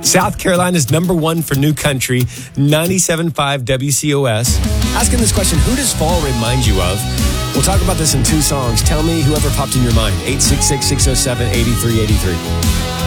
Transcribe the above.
South Carolina's number one for new country, 97.5 WCOS. Asking this question, who does fall remind you of? We'll talk about this in 2 songs. Tell me whoever popped in your mind. 866-607-8383.